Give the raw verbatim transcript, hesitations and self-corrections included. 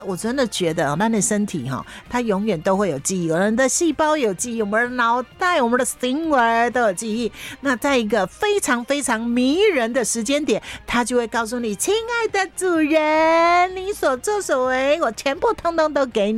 我真的觉得我们的身体它永远都会有记忆，我们的细胞有记忆，我们的脑袋，我们的行为都有记忆。那在一个非常非常迷人的时间点，它就会告诉你，亲爱的主人，你所作所为我全部通通都给你。